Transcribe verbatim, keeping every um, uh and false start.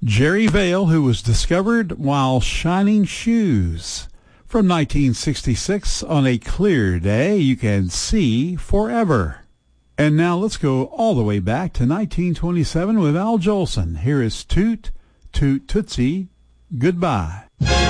Jerry Vale, who was discovered while shining shoes. From nineteen sixty-six, on a clear day, you can see forever. And now let's go all the way back to nineteen twenty-seven with Al Jolson. Here is Toot, Toot Tootsie, Goodbye.